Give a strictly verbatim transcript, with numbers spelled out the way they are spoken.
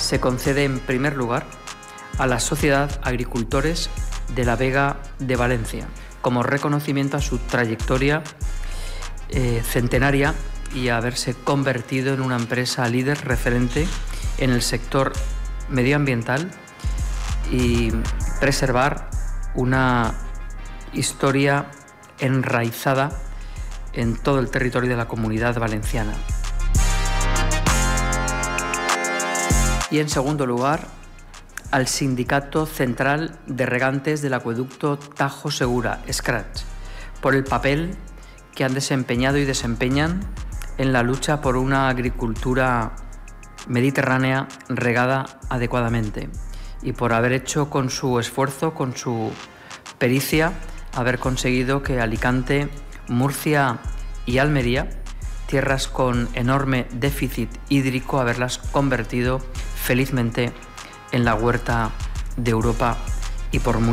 se concede en primer lugar a la Sociedad Agricultores de la Vega de Valencia, como reconocimiento a su trayectoria eh, centenaria y a haberse convertido en una empresa líder referente en el sector medioambiental y preservar una historia enraizada en todo el territorio de la Comunidad Valenciana. Y en segundo lugar, al Sindicato Central de Regantes del Acueducto Tajo Segura, Scratch, por el papel que han desempeñado y desempeñan en la lucha por una agricultura mediterránea regada adecuadamente y por haber hecho con su esfuerzo, con su pericia, haber conseguido que Alicante, Murcia y Almería, tierras con enorme déficit hídrico, haberlas convertido felizmente en la huerta de Europa y por mucho.